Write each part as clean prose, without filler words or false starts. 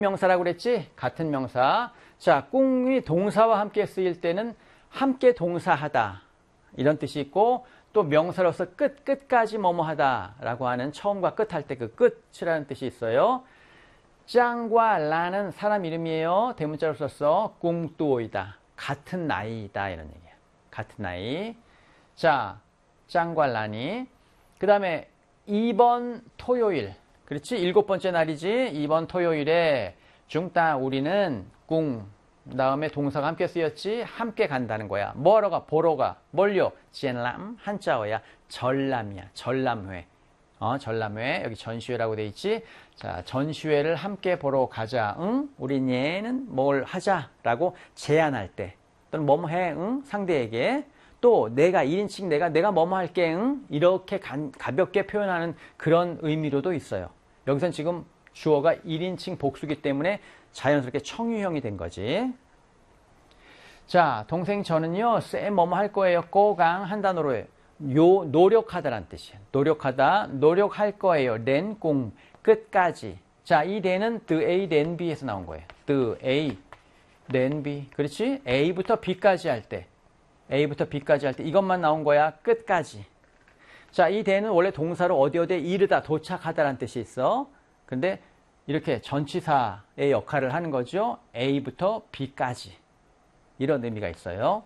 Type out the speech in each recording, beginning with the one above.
명사라고 그랬지? 같은 명사. 자, 꿍이 동사와 함께 쓰일 때는 함께 동사하다 이런 뜻이 있고, 또 명사로서 끝까지 뭐뭐 하다 라고 하는 처음과 끝 할 때 그 끝이라는 뜻이 있어요. 짱과 라는 사람 이름이에요. 대문자로 썼어. 꿍뚜오이다. 같은 나이다 이런 얘기야. 같은 나이. 자, 짱과 라니. 그 다음에 이번 토요일. 그렇지? 7번째 날이지. 이번 토요일에 중따 우리는 꿍 다음에 동사가 함께 쓰였지. 함께 간다는 거야. 뭐하러 가? 보러 가. 뭘요? 지엔람 한자어야. 전람이야. 전람회. 전람회. 여기 전시회라고 돼 있지. 자, 전시회를 함께 보러 가자. 응? 우린 얘는 뭘 하자라고 제안할 때, 또는 뭐뭐 해. 응? 상대에게. 또 내가 1인칭 내가 뭐뭐 할게. 응? 이렇게 가볍게 표현하는 그런 의미로도 있어요. 여기선 지금 주어가 1인칭 복수기 때문에 자연스럽게 청유형이 된 거지. 자, 동생 저는요, 쌤 뭐뭐 할 거예요. 꼬강 한 단어로 해요. 노력하다란 뜻이에요. 노력하다, 노력할 거예요. 렌꽁 끝까지. 자, 이 렌은 the A, then B에서 나온 거예요. the A, then B. 그렇지? A부터 B까지 할 때. A부터 B까지 할 때 이것만 나온 거야. 끝까지. 자, 이 then은 원래 동사로 어디에 이르다, 도착하다라는 뜻이 있어. 근데 이렇게 전치사의 역할을 하는 거죠. A부터 B까지. 이런 의미가 있어요.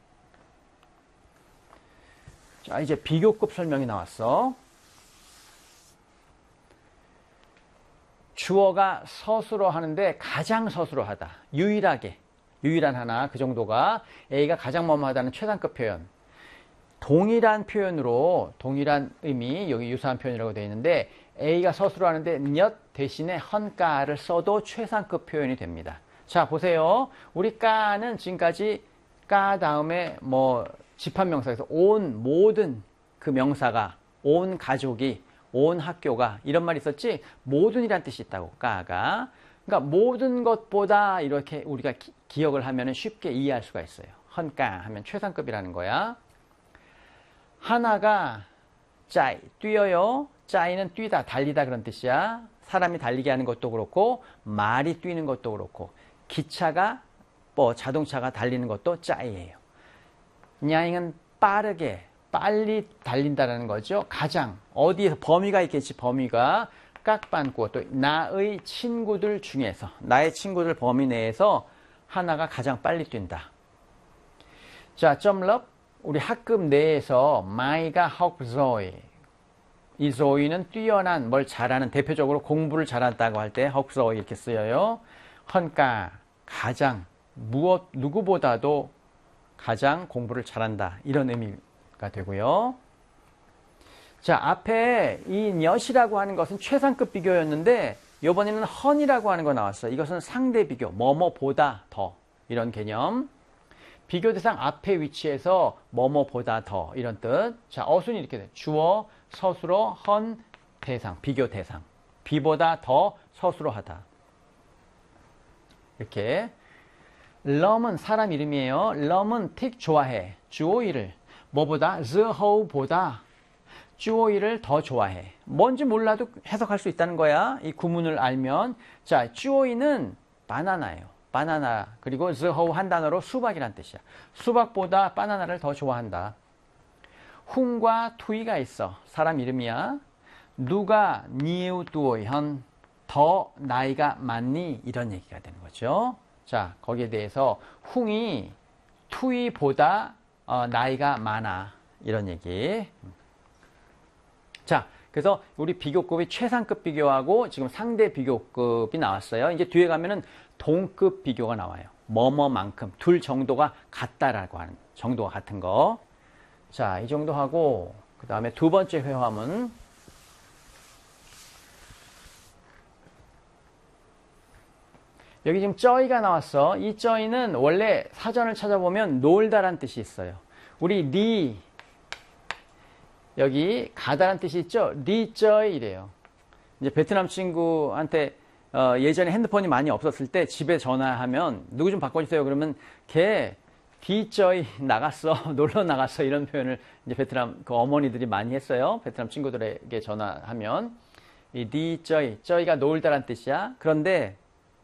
자, 이제 비교급 설명이 나왔어. 주어가 서술어 하는데 가장 서술어 하다. 유일하게. 유일한 하나. 그 정도가 A가 가장 뭐뭐하다는 최상급 표현. 동일한 표현으로 동일한 의미, 여기 유사한 표현이라고 되어 있는데 A가 서술어 하는데 엿 대신에 헌가를 써도 최상급 표현이 됩니다. 자, 보세요. 우리 까는 지금까지 까 다음에 뭐 집합명사에서 온 모든 그 명사가, 온 가족이, 온 학교가 이런 말이 있었지. 모든이란 뜻이 있다고. 까가. 그러니까 모든 것보다 이렇게 우리가 기억을 하면 쉽게 이해할 수가 있어요. 헌가 하면 최상급이라는 거야. 하나가 짜이, 뛰어요. 짜이는 뛰다, 달리다 그런 뜻이야. 사람이 달리게 하는 것도 그렇고 말이 뛰는 것도 그렇고 기차가 자동차가 달리는 것도 짜이예요. 냐잉은 빠르게, 빨리 달린다는 거죠. 가장 어디에서 범위가 있겠지. 범위가 깍반고 또 나의 친구들 중에서, 나의 친구들 범위 내에서 하나가 가장 빨리 뛴다. 자, 점럽 우리 학급 내에서 마이가 헉조이, 이 조이는 뛰어난, 뭘 잘하는, 대표적으로 공부를 잘한다고 할 때 헉조이 이렇게 쓰여요. 헌가 가장, 무엇 누구보다도 가장 공부를 잘한다 이런 의미가 되고요. 자, 앞에 이 엿이라고 하는 것은 최상급 비교였는데 이번에는 헌이라고 하는 거 나왔어요. 이것은 상대 비교, 뭐뭐보다 더 이런 개념. 비교 대상 앞에 위치해서 뭐뭐보다 더 이런 뜻. 자, 어순이 이렇게 돼. 주어, 서술어, 헌, 대상, 비교 대상. 비보다 더 서술어 하다. 이렇게. 럼은 사람 이름이에요. 럼은 틱 좋아해. 주어이를 뭐보다? 즈허우보다 주어이를 더 좋아해. 뭔지 몰라도 해석할 수 있다는 거야. 이 구문을 알면. 자, 주어이는 바나나예요. 바나나. 그리고 즈허우 한 단어로 수박이란 뜻이야. 수박보다 바나나를 더 좋아한다. 훈과 투이가 있어. 사람 이름이야. 누가 니우두어현 더 나이가 많니? 이런 얘기가 되는 거죠. 자, 거기에 대해서 훈이 투이보다 나이가 많아. 이런 얘기. 자, 그래서 우리 비교급이 최상급 비교하고 지금 상대 비교급이 나왔어요. 이제 뒤에 가면은 동급 비교가 나와요. 뭐뭐만큼 둘 정도가 같다라고 하는, 정도가 같은 거. 자, 이 정도 하고 그 다음에 두 번째 회화문. 여기 지금 쩌이가 나왔어. 이 쩌이는 원래 사전을 찾아보면 놀다란 뜻이 있어요. 우리 리, 여기 가다란 뜻이 있죠. 리쩌이 이래요. 이제 베트남 친구한테 예전에 핸드폰이 많이 없었을 때 집에 전화하면 누구 좀 바꿔주세요. 그러면 걔 디쩌이 나갔어, 놀러 나갔어 이런 표현을 이제 베트남 그 어머니들이 많이 했어요. 베트남 친구들에게 전화하면 이 디쩌이, 쩌이가 놀다란 뜻이야. 그런데